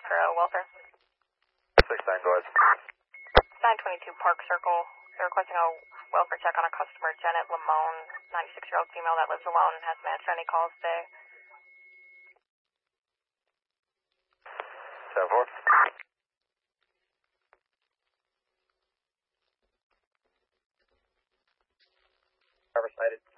for welfare. 69, go ahead. 922 Park Circle. They're requesting a welfare check on a customer, Janet Lamone, 96-year-old female that lives alone and hasn't answered any calls today. 7-4. Driver sighted.